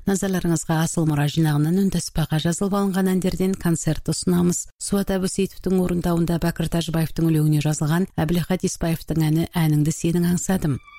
Назарларыңызға Асыл мұра жинағынан үнтаспаға жазылып алынған әндерден концерт ұсынамыз. Суат Әбусейітовтің орындауында Бәкір Тәжібаевтың өлеңіне жазылған Әбілхат Еспаевтың әні «Әніңді сенің аңсадым».